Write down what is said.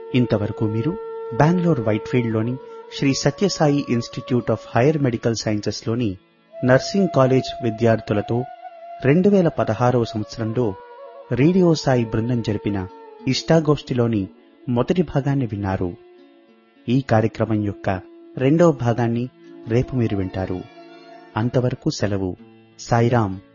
ఇంతవరకు మీరు Bengaluru వైట్ఫీల్డ్లోని Shri Sathya Sai institute of higher medical సైన్సెస్లోని nursing college విద్యార్థులతో 2016వ సంవత్సరంలో రేడియో సాయి బృందం జరిపిన ఇష్టాగోష్ఠిలోని మొదటి భాగాన్ని విన్నారు. ఈ కార్యక్రమం యొక్క రెండవ భాగాన్ని రేపు మీరు వింటారు. అంతవరకు సెలవు. సాయిరాం.